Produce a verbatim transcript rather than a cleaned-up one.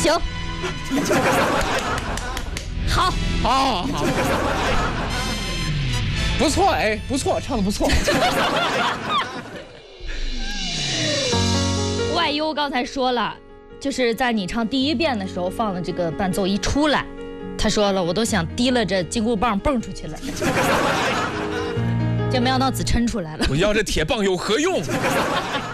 行，好， 好，好，好，不错，哎，不错，唱的不错。 外优刚才说了，就是在你唱第一遍的时候放的这个伴奏一出来，他说了，我都想提了这金箍棒蹦出去了，就没想到子琛出来了。 我要这铁棒有何用？